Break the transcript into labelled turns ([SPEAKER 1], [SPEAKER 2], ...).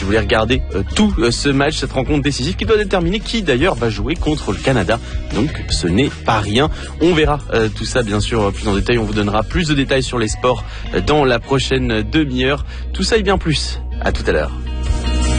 [SPEAKER 1] voulez regarder tout ce match, cette rencontre décisive qui doit déterminer qui d'ailleurs va jouer contre le Canada. Donc ce n'est pas rien. On verra tout ça bien sûr plus en détail. On vous donnera plus de détails sur les sports dans la prochaine demi-heure. Tout ça et bien plus. À tout à l'heure.